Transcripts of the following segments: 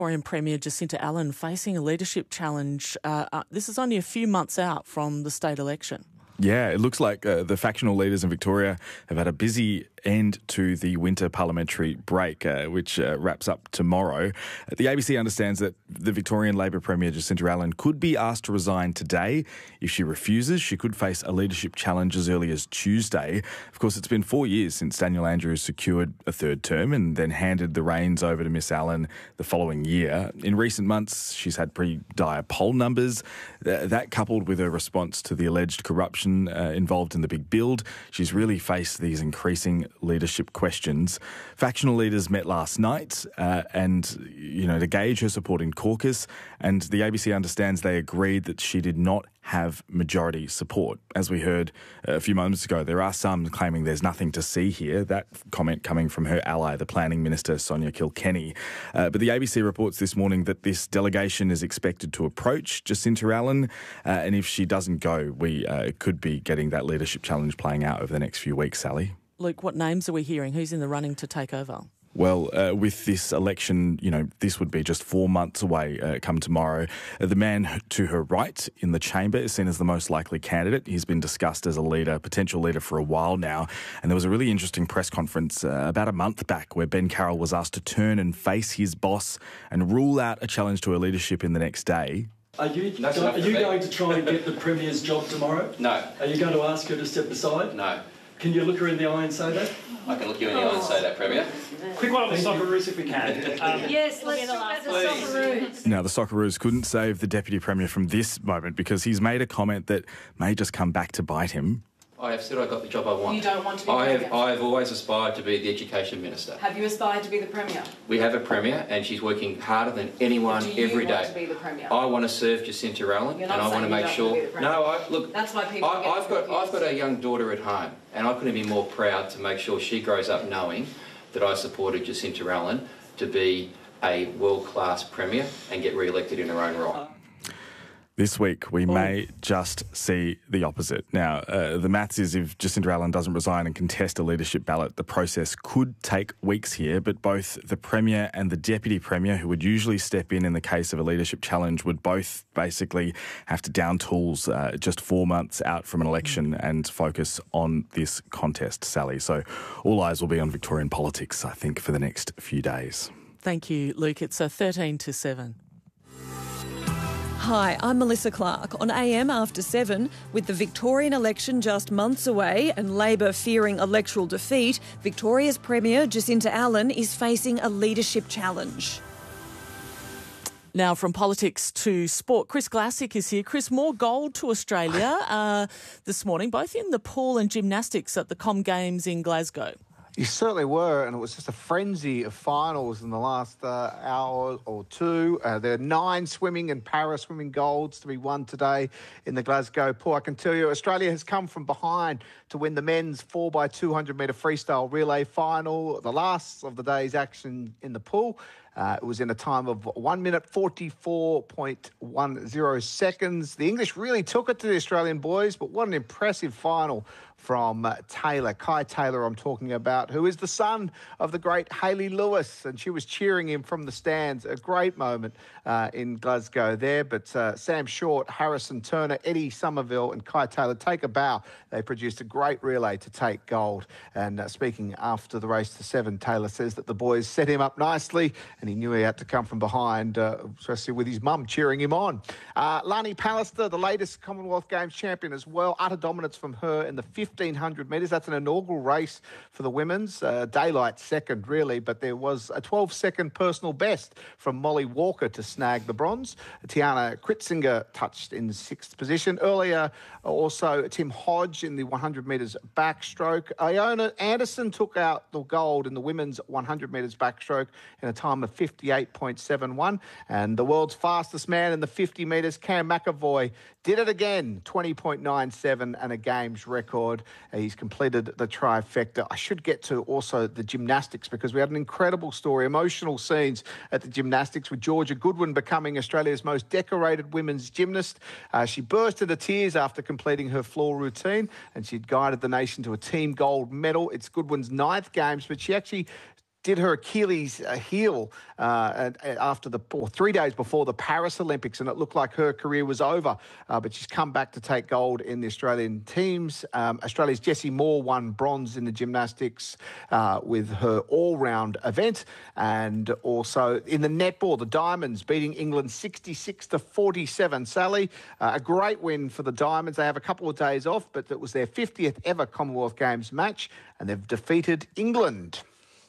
Victorian Premier Jacinta Allen facing a leadership challenge. This is only a few months out from the state election. Yeah, it looks like the factional leaders in Victoria have had a busy end to the winter parliamentary break, which wraps up tomorrow. The ABC understands that the Victorian Labor Premier Jacinta Allen could be asked to resign today. If she refuses, she could face a leadership challenge as early as Tuesday. Of course, it's been 4 years since Daniel Andrews secured a third term and then handed the reins over to Miss Allen the following year. In recent months, she's had pretty dire poll numbers. That coupled with her response to the alleged corruption involved in the big build, she's really faced these increasing leadership questions. Factional leaders met last night and to gauge her support in caucus, and the ABC understands they agreed that she did not have majority support. As we heard a few moments ago, there are some claiming there's nothing to see here. That comment coming from her ally, the Planning Minister, Sonia Kilkenny. But the ABC reports this morning that this delegation is expected to approach Jacinta Allen, and if she doesn't go, we could be getting that leadership challenge playing out over the next few weeks, Sally. Luke, what names are we hearing? Who's in the running to take over? Well, with this election, this would be just 4 months away come tomorrow. The man to her right in the chamber is seen as the most likely candidate. He's been discussed as a leader, potential leader for a while now. And there was a really interesting press conference about a month back where Ben Carroll was asked to turn and face his boss and rule out a challenge to her leadership in the next day. Are you going to try and get the Premier's job tomorrow? No. Are you going to ask her to step aside? No. Can you look her in the eye and say that? I can look you in the eye and say that, Premier. Quick one on the Socceroos if we can. Yes, let's talk about the Socceroos. Now, the Socceroos couldn't save the Deputy Premier from this moment because he's made a comment that may just come back to bite him. I have said I got the job I want. You don't want to be Premier? I have always aspired to be the Education Minister. Have you aspired to be the Premier? We have a Premier and she's working harder than anyone every day. Do you want to be the Premier? I want to serve Jacinta Allen and I want to make sure... Look, that's why people I've got a young daughter at home and I couldn't be more proud to make sure she grows up knowing that I supported Jacinta Allen to be a world-class Premier and get re-elected in her own right. This week, we may just see the opposite. Now, the maths is if Jacinta Allen doesn't resign and contest a leadership ballot, the process could take weeks here, but both the Premier and the Deputy Premier, who would usually step in the case of a leadership challenge, would both basically have to down tools just 4 months out from an election and focus on this contest, Sally. So all eyes will be on Victorian politics, I think, for the next few days. Thank you, Luke. It's 13 to 7. Hi, I'm Melissa Clark on AM After 7. With the Victorian election just months away and Labor fearing electoral defeat, Victoria's Premier Jacinta Allen is facing a leadership challenge. Now from politics to sport, Chris Glassick is here. Chris, more gold to Australia this morning, both in the pool and gymnastics at the Com Games in Glasgow. You certainly were, and it was just a frenzy of finals in the last hour or two. There are 9 swimming and para-swimming golds to be won today in the Glasgow pool. I can tell you Australia has come from behind to win the men's 4x200 metre freestyle relay final, the last of the day's action in the pool. It was in a time of 1 minute 44.10 seconds. The English really took it to the Australian boys, but what an impressive final from Taylor, Kai Taylor I'm talking about, who is the son of the great Hayley Lewis, and she was cheering him from the stands. A great moment in Glasgow there, but Sam Short, Harrison Turner, Eddie Somerville and Kai Taylor take a bow. They produced a great relay to take gold. And speaking after the race to 7, Taylor says that the boys set him up nicely and he knew he had to come from behind, especially with his mum cheering him on. Lani Pallister, the latest Commonwealth Games champion as well, utter dominance from her in the 1500 metres. That's an inaugural race for the women's. Daylight second, really, but there was a 12-second personal best from Molly Walker to snag the bronze. Tiana Kritzinger touched in 6th position. Earlier, also Tim Hodge in the 100 metres backstroke. Iona Anderson took out the gold in the women's 100 metres backstroke in a time of 58.71. And the world's fastest man in the 50 metres, Cam McAvoy, did it again, 20.97 and a games record. He's completed the trifecta. I should get to also the gymnastics because we had an incredible story, emotional scenes at the gymnastics with Georgia Goodwin becoming Australia's most decorated women's gymnast. She burst into tears after completing her floor routine and she'd guided the nation to a team gold medal. It's Goodwin's 9th games, but she actually did her Achilles heel after 3 days before the Paris Olympics, and it looked like her career was over. But she's come back to take gold in the Australian teams. Australia's Jessie Moore won bronze in the gymnastics with her all-round event, and also in the netball, the Diamonds beating England 66-47. Sally, a great win for the Diamonds. They have a couple of days off, but it was their 50th ever Commonwealth Games match, and they've defeated England.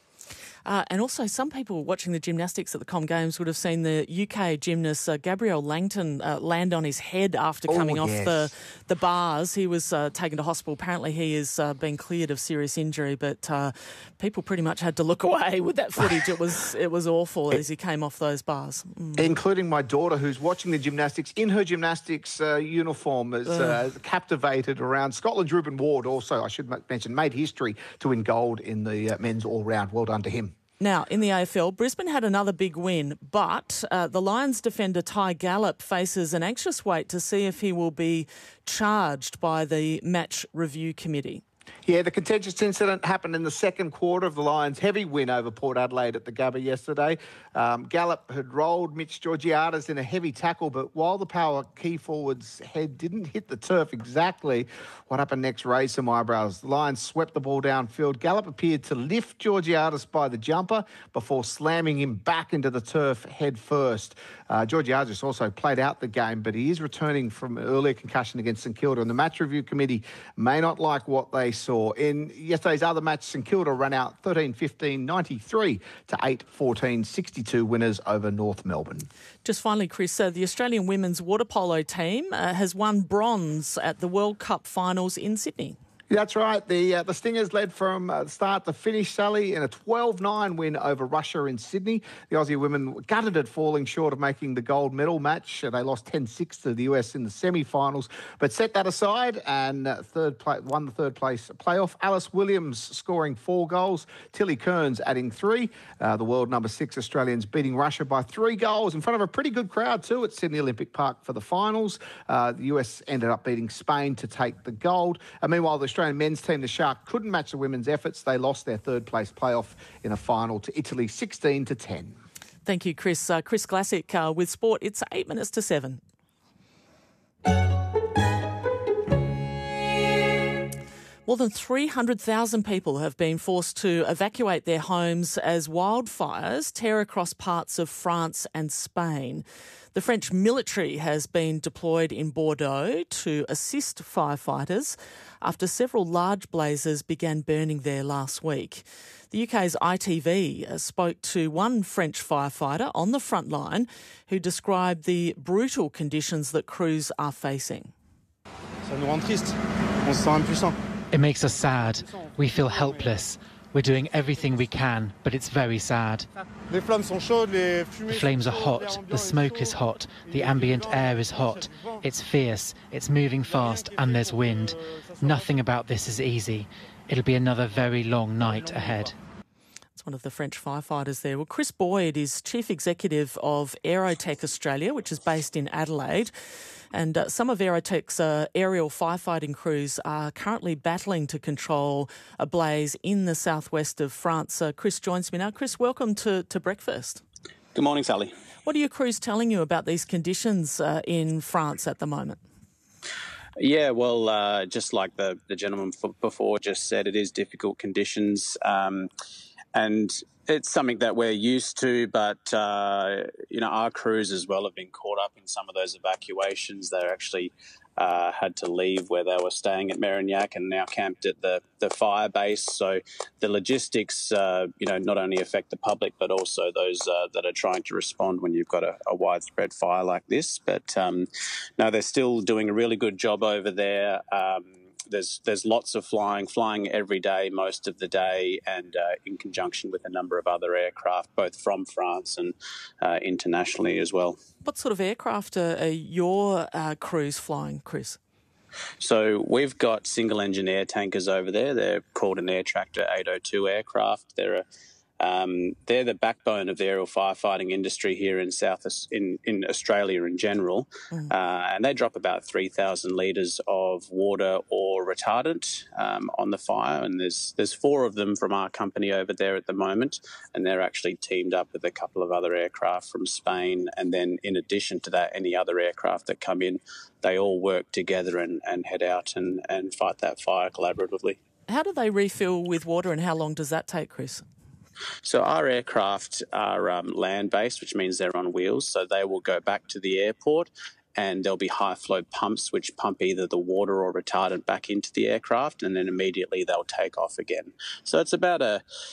And also, some people watching the gymnastics at the Com Games would have seen the UK gymnast Gabriel Langton land on his head after coming off the bars. He was taken to hospital. Apparently, he is being cleared of serious injury, but people pretty much had to look away with that footage. It was awful as he came off those bars. Including my daughter, who's watching the gymnastics in her gymnastics uniform, is captivated around. Scotland's Ruben Ward also, I should mention, made history to win gold in the men's all-round. Well done to him. Now, in the AFL, Brisbane had another big win, but the Lions defender Ty Gallop faces an anxious wait to see if he will be charged by the Match Review Committee. Yeah, the contentious incident happened in the second quarter of the Lions' heavy win over Port Adelaide at the Gabba yesterday. Gallop had rolled Mitch Georgiades in a heavy tackle, but while the power key forward's head didn't hit the turf exactly, what happened next raised some eyebrows. The Lions swept the ball downfield. Gallop appeared to lift Georgiades by the jumper before slamming him back into the turf head first. Georgiades also played out the game, but he is returning from an earlier concussion against St Kilda, and the Match Review Committee may not like what they saw. In yesterday's other match, St Kilda ran out 13-15-93 to 8-14-62 winners over North Melbourne. Just finally, Chris, the Australian women's water polo team has won bronze at the World Cup finals in Sydney. That's right. The Stingers led from start to finish, Sally, in a 12-9 win over Russia in Sydney. The Aussie women gutted at falling short of making the gold medal match. They lost 10-6 to the US in the semi-finals, but set that aside and won the third place playoff. Alice Williams scoring 4 goals. Tilly Kearns adding 3. The world number 6 Australians beating Russia by 3 goals in front of a pretty good crowd too at Sydney Olympic Park for the finals. The US ended up beating Spain to take the gold. Meanwhile, the Australian men's team, the Shark, couldn't match the women's efforts. They lost their third place playoff in a final to Italy 16-10. Thank you, Chris. Chris Classic with sport. It's 8 minutes to 7. More than 300,000 people have been forced to evacuate their homes as wildfires tear across parts of France and Spain. The French military has been deployed in Bordeaux to assist firefighters after several large blazes began burning there last week. The UK's ITV spoke to one French firefighter on the front line who described the brutal conditions that crews are facing. Ça nous rend triste. On se sent impuissant. It makes us sad. We feel helpless. We're doing everything we can, but it's very sad. Les flammes sont chaudes, les fumées. The flames are hot, the smoke is hot, the ambient air is hot. It's fierce, it's moving fast, and there's wind. Nothing about this is easy. It'll be another very long night ahead. That's one of the French firefighters there. Well, Chris Boyd is Chief Executive of Aerotech Australia, which is based in Adelaide. And some of Aerotech's aerial firefighting crews are currently battling to control a blaze in the southwest of France. Chris joins me now. Chris, welcome to Breakfast. Good morning, Sally. What are your crews telling you about these conditions in France at the moment? Yeah, well, just like the gentleman before just said, it is difficult conditions. And it's something that we're used to, but, our crews as well have been caught up in some of those evacuations. They actually had to leave where they were staying at Mérignac and now camped at the fire base. So the logistics, not only affect the public, but also those that are trying to respond when you've got a widespread fire like this. But no, they're still doing a really good job over there. There's lots of flying every day, most of the day, and in conjunction with a number of other aircraft, both from France and internationally as well. What sort of aircraft are your crews flying, Chris? So we've got single-engine air tankers over there. They're called an Air Tractor 802 aircraft. They're They're the backbone of the aerial firefighting industry here in in Australia in general, and they drop about 3,000 litres of water or retardant on the fire. And there's 4 of them from our company over there at the moment, and they're actually teamed up with a couple of other aircraft from Spain. And then in addition to that, any other aircraft that come in, they all work together and head out and fight that fire collaboratively. How do they refill with water and how long does that take, Chris? So our aircraft are land-based, which means they're on wheels. So they will go back to the airport and there'll be high-flow pumps which pump either the water or retardant back into the aircraft, and then immediately they'll take off again. So it's about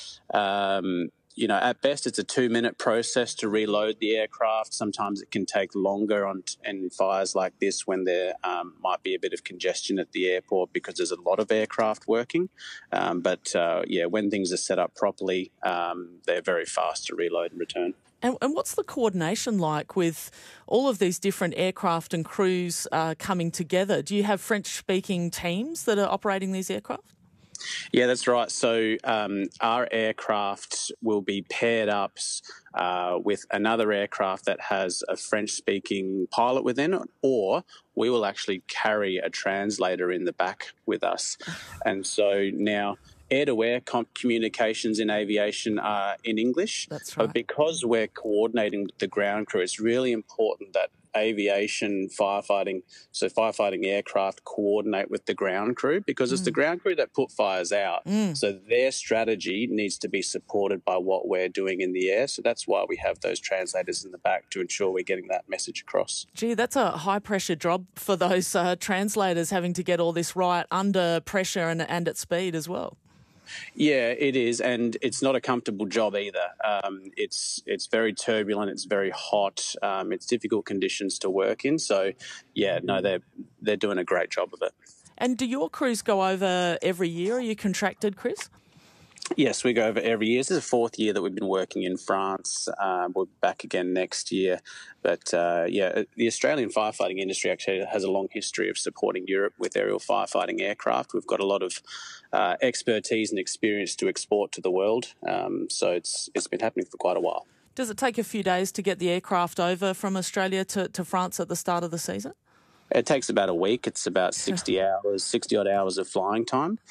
at best it's a 2-minute process to reload the aircraft. Sometimes it can take longer in fires like this when there might be a bit of congestion at the airport because there's a lot of aircraft working. But when things are set up properly, they're very fast to reload and return. And what's the coordination like with all of these different aircraft and crews coming together? Do you have French-speaking teams that are operating these aircraft? Yeah, that's right. So our aircraft will be paired up with another aircraft that has a French-speaking pilot within it, or we will actually carry a translator in the back with us. And so now air-to-air communications in aviation are in English. That's right. But because we're coordinating with the ground crew, it's really important that firefighting aircraft coordinate with the ground crew, because it's the ground crew that put fires out. So their strategy needs to be supported by what we're doing in the air. So that's why we have those translators in the back to ensure we're getting that message across. Gee, that's a high-pressure job for those translators, having to get all this right under pressure and at speed as well. Yeah, it is, and it's not a comfortable job either. It's very turbulent, it's very hot, it's difficult conditions to work in. So, they're doing a great job of it. And do your crews go over every year? Are you contracted, Chris? Yes, we go over every year. This is the 4th year that we've been working in France. We'll be back again next year. But, the Australian firefighting industry actually has a long history of supporting Europe with aerial firefighting aircraft. We've got a lot of expertise and experience to export to the world. So it's been happening for quite a while. Does it take a few days to get the aircraft over from Australia to France at the start of the season? It takes about a week. It's about 60-odd hours of flying time.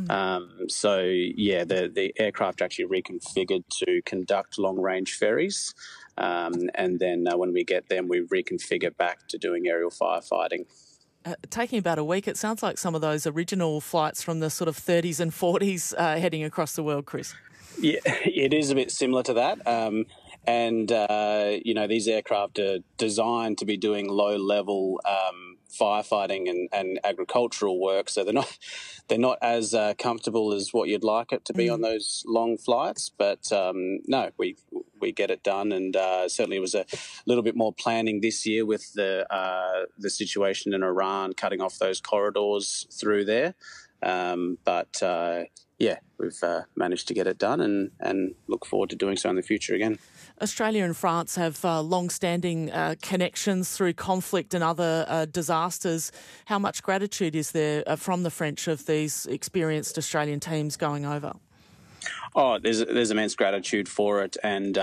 The aircraft are actually reconfigured to conduct long-range ferries. And then when we get them, we reconfigure back to doing aerial firefighting. Taking about a week, it sounds like some of those original flights from the sort of 30s and 40s heading across the world, Chris. Yeah, it is a bit similar to that. These aircraft are designed to be doing low-level firefighting and agricultural work, so they're not as comfortable as what you'd like it to be on those long flights. But we get it done, and certainly it was a little bit more planning this year with the situation in Iran, cutting off those corridors through there. We've managed to get it done and look forward to doing so in the future again. Australia and France have long-standing connections through conflict and other disasters. How much gratitude is there from the French of these experienced Australian teams going over? Oh, there's immense gratitude for it, and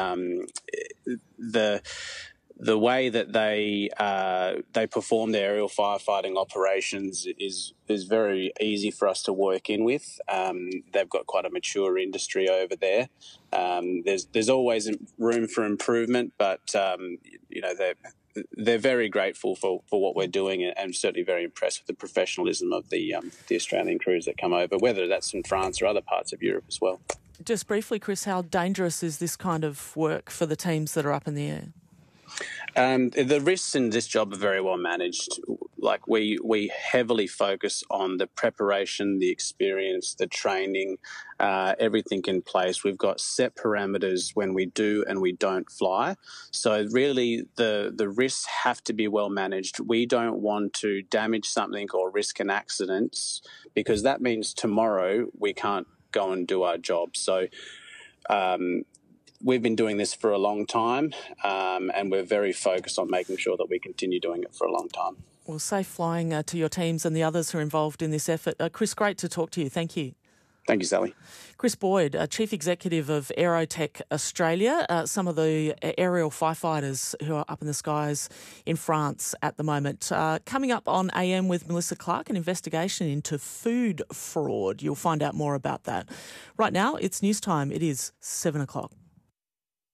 the way that they perform their aerial firefighting operations is very easy for us to work in with. They've got quite a mature industry over there. There's always room for improvement, but they're very grateful for what we're doing, and certainly very impressed with the professionalism of the Australian crews that come over, whether that's in France or other parts of Europe as well. Just briefly, Chris, how dangerous is this kind of work for the teams that are up in the air? The risks in this job are very well managed. Like we heavily focus on the preparation, the experience, the training, everything in place. We've got set parameters when we do and we don't fly. So really the risks have to be well managed. We don't want to damage something or risk an accident, because that means tomorrow we can't go and do our job. So we've been doing this for a long time, and we're very focused on making sure that we continue doing it for a long time. Well, safe flying to your teams and the others who are involved in this effort. Chris, great to talk to you. Thank you. Thank you, Sally. Chris Boyd, Chief Executive of Aerotech Australia, some of the aerial firefighters who are up in the skies in France at the moment. Coming up on AM with Melissa Clark, an investigation into food fraud. You'll find out more about that. Right now, it's news time. It is 7 o'clock.